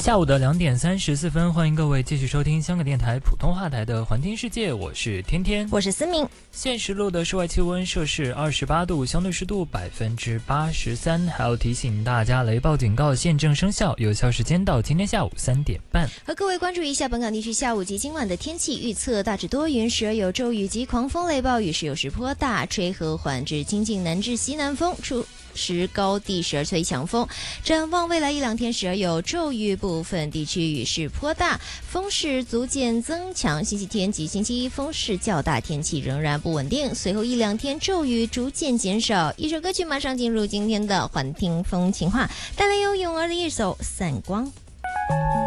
下午的2点34分，欢迎各位继续收听香港电台普通话台的环听世界，我是天天， 我是思明。 现实录的室外气温摄氏28度，相对湿度83%，还要提醒大家雷暴警告现正生效，有效时间到今天下午3点半。 和各位关注一下本港地区下午及今晚的天气预测，大致多云，时而有骤雨及狂风雷暴雨，时有时颇大，吹和缓至清劲南至西南风，时高地时而吹强风。展望未来1-2天，时而有骤雨，部分地区雨势颇大，风势逐渐增强。星期天及星期一风势较大，天气仍然不稳定。随后1-2天骤雨逐渐减少。一首歌曲马上进入今天的环听风情话，带来由咏儿的一首《散光》。